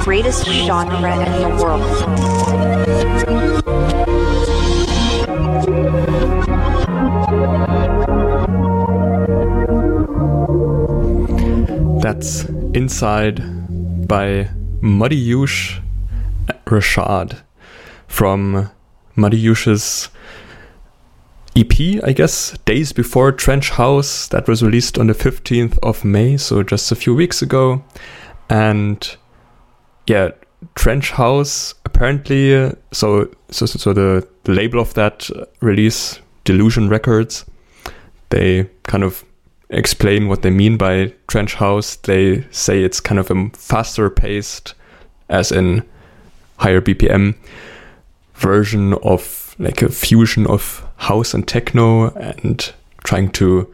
greatest genre in the world. That's Inside by Muddy-Yoush Rashad from Muddy-Yoush's EP, I guess, Days Before Trench House, that was released on the 15th of May, so just a few weeks ago. And yeah, Trench House apparently, so the label of that release, Delusion Records, they kind of explain what they mean by Trench House. They say it's kind of a faster paced, as in higher BPM, version of like a fusion of house and techno, and trying to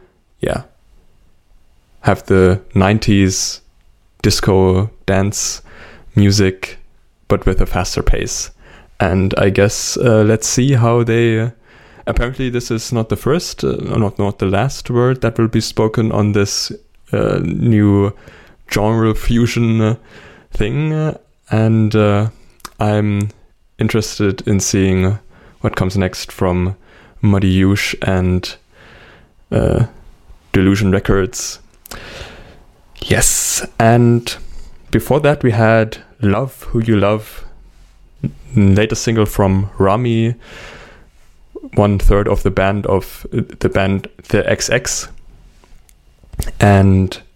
have the 90s disco dance music but with a faster pace. And I guess let's see how they apparently this is not the first not the last word that will be spoken on this new genre fusion thing, and I'm interested in seeing what comes next from Muddy-Yoush and Delusion Records. Yes, and before that we had Love Who You Love, latest single from Rami, 1/3 of the band The XX. And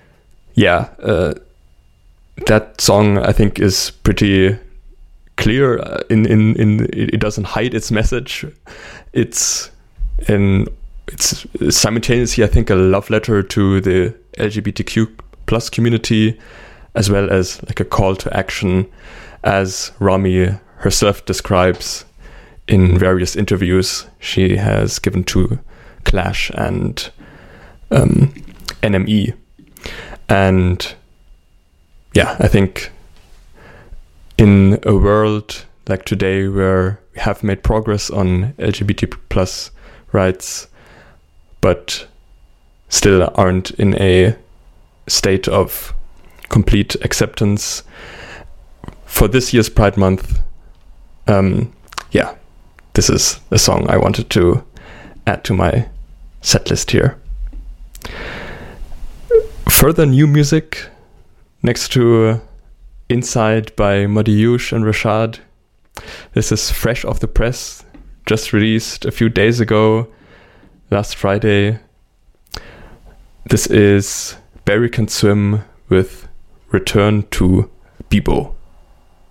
that song I think is pretty clear in it doesn't hide its message. It's simultaneously, I think, a love letter to the LGBTQ plus community, as well as like a call to action, as Rami herself describes in various interviews she has given to Clash and NME. And I think in a world like today where we have made progress on LGBT plus rights, but still aren't in a state of complete acceptance, for this year's Pride Month, this is a song I wanted to add to my set list here. Further new music next to Inside by Muddy-Yoush and Rashad. This is fresh off the press, just released a few days ago, last Friday. This is Barry Can Swim with Return to Bebo.